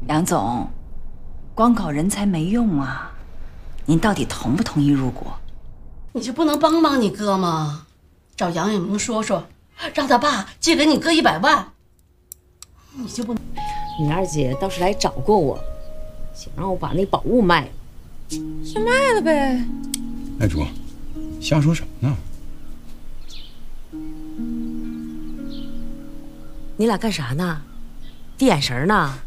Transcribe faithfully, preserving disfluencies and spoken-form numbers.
梁总，光搞人才没用啊，您到底同不同意入股？ 你就不能帮帮你哥吗？找杨永明说说，让他爸借给你哥一百万。你就不能？ 你二姐倒是来找过我，想让我把那宝物卖了， 就卖了呗。 爱竹，瞎说什么呢？ 你俩干啥呢？递眼神呢？